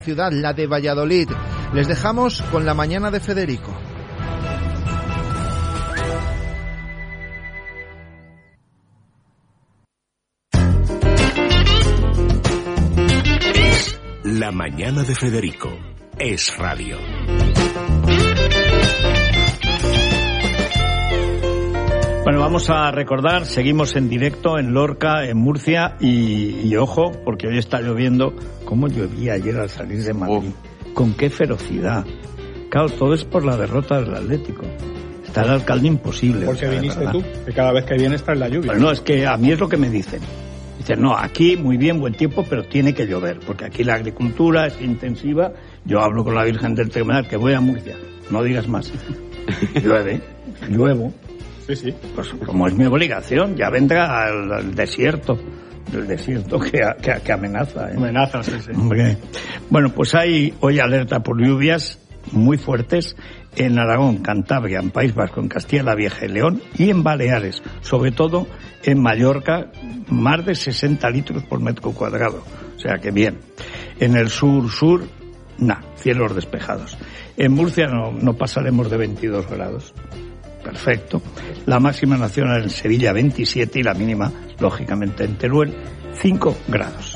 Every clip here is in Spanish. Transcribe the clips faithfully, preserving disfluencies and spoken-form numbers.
ciudad, la de Valladolid. Les dejamos con la mañana de Federico. La mañana de Federico es radio. Bueno, vamos a recordar, seguimos en directo en Lorca, en Murcia, y, y ojo, porque hoy está lloviendo. ¿Cómo llovía ayer al salir de Madrid? Oh. ¿Con qué ferocidad? Claro, todo es por la derrota del Atlético. Está el alcalde imposible. Porque o sea, viniste tú, que cada vez que viene está en la lluvia. Pero no, es que a mí es lo que me dicen. Dicen, no, aquí muy bien, buen tiempo, pero tiene que llover, porque aquí la agricultura es intensiva. Yo hablo con la Virgen del Tremedal, que voy a Murcia, no digas más. Llueve, lluevo. Sí, sí. Pues como es mi obligación, ya vendrá al, al desierto, el desierto que, que, que amenaza. ¿eh? Amenaza, sí, sí. Hombre. Bueno, pues hay hoy alerta por lluvias muy fuertes en Aragón, Cantabria, en País Vasco, en Castilla la Vieja y León y en Baleares, sobre todo en Mallorca, más de sesenta litros por metro cuadrado. O sea que bien. En el sur-sur, nada, cielos despejados. En Murcia no, no pasaremos de veintidós grados. Perfecto. La máxima nacional en Sevilla veintisiete y la mínima, lógicamente, en Teruel cinco grados.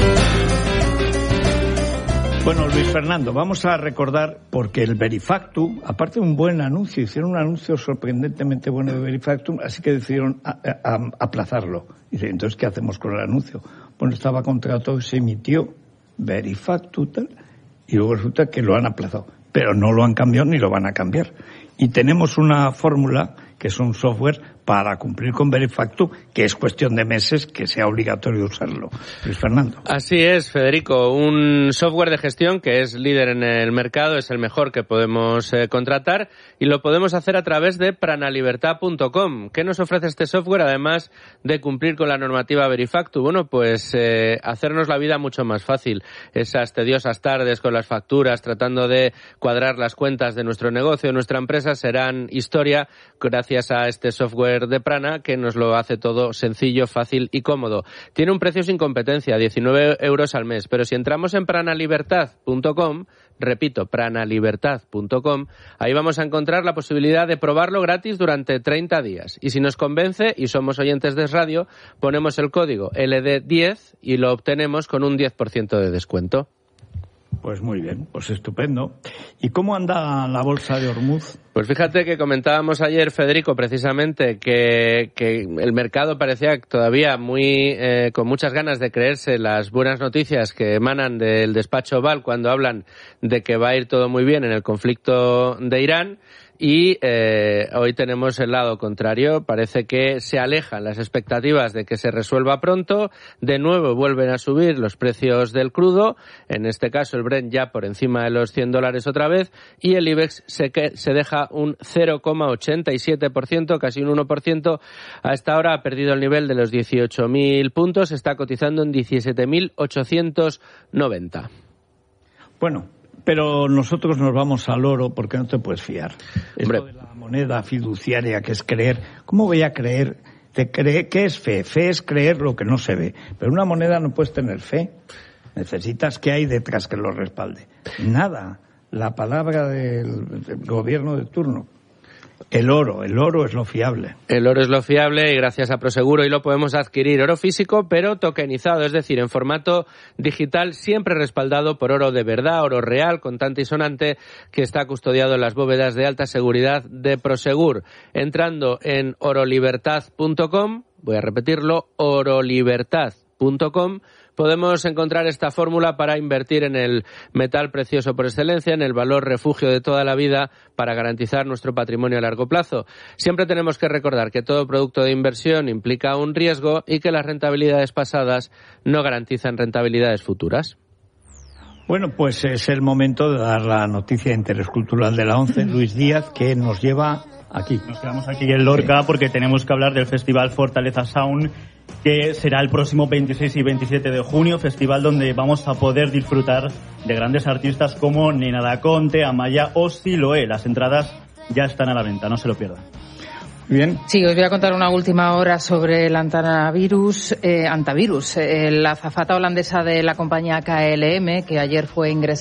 Bueno, Luis Fernando, vamos a recordar, porque el Verifactu, aparte de un buen anuncio, hicieron un anuncio sorprendentemente bueno de Verifactu, así que decidieron a, a, a aplazarlo. Y dice, entonces, ¿qué hacemos con el anuncio? Bueno, estaba contratado y se emitió Verifactu tal, y luego resulta que lo han aplazado. Pero no lo han cambiado ni lo van a cambiar. Y tenemos una fórmula, que es un software para cumplir con Verifactu, que es cuestión de meses que sea obligatorio usarlo. Luis Fernando. Así es, Federico. Un software de gestión que es líder en el mercado, es el mejor que podemos eh, contratar y lo podemos hacer a través de pranalibertad punto com. ¿Qué nos ofrece este software además de cumplir con la normativa Verifactu? Bueno, pues eh, hacernos la vida mucho más fácil. Esas tediosas tardes con las facturas, tratando de cuadrar las cuentas de nuestro negocio, de nuestra empresa, serán historia gracias a este software de Prana, que nos lo hace todo sencillo, fácil y cómodo. Tiene un precio sin competencia, diecinueve euros al mes, pero si entramos en pranalibertad punto com, repito, pranalibertad punto com, ahí vamos a encontrar la posibilidad de probarlo gratis durante treinta días. Y si nos convence, y somos oyentes de radio, ponemos el código L D diez y lo obtenemos con un diez por ciento de descuento. Pues muy bien, pues estupendo. ¿Y cómo anda la bolsa de Ormuz? Pues fíjate que comentábamos ayer, Federico, precisamente que, que el mercado parecía todavía muy eh, con muchas ganas de creerse las buenas noticias que emanan del despacho Oval cuando hablan de que va a ir todo muy bien en el conflicto de Irán. Y eh, hoy tenemos el lado contrario. Parece que se alejan las expectativas de que se resuelva pronto. De nuevo vuelven a subir los precios del crudo. En este caso el Brent ya por encima de los cien dólares otra vez. Y el IBEX se, que, se deja un cero coma ochenta y siete por ciento, casi un uno por ciento. A esta hora ha perdido el nivel de los dieciocho mil puntos. Está cotizando en diecisiete mil ochocientos noventa. Bueno. Pero nosotros nos vamos al oro porque no te puedes fiar. Esto de la moneda fiduciaria, que es creer. ¿Cómo voy a creer? ¿Te cree? ¿Qué es fe? Fe es creer lo que no se ve. Pero una moneda no puedes tener fe. Necesitas que hay detrás que lo respalde. Nada. La palabra del, del gobierno de turno. El oro, el oro es lo fiable. El oro es lo fiable y gracias a Proseguro hoy lo podemos adquirir. Oro físico, pero tokenizado, es decir, en formato digital, siempre respaldado por oro de verdad, oro real, contante y sonante, que está custodiado en las bóvedas de alta seguridad de Prosegur. Entrando en orolibertad punto com, voy a repetirlo, orolibertad punto com, podemos encontrar esta fórmula para invertir en el metal precioso por excelencia, en el valor refugio de toda la vida, para garantizar nuestro patrimonio a largo plazo. Siempre tenemos que recordar que todo producto de inversión implica un riesgo y que las rentabilidades pasadas no garantizan rentabilidades futuras. Bueno, pues es el momento de dar la noticia de interés cultural de la ONCE, Luis Díaz, que nos lleva aquí. Nos quedamos aquí en Lorca porque tenemos que hablar del Festival Fortaleza Sound, que será el próximo veintiséis y veintisiete de junio, festival donde vamos a poder disfrutar de grandes artistas como Nena Da Conte, Amaya o Siloé. Las entradas ya están a la venta, no se lo pierdan. Bien. Sí, os voy a contar una última hora sobre el antavirus. Eh, antavirus. Eh, la azafata holandesa de la compañía K L M, que ayer fue ingresada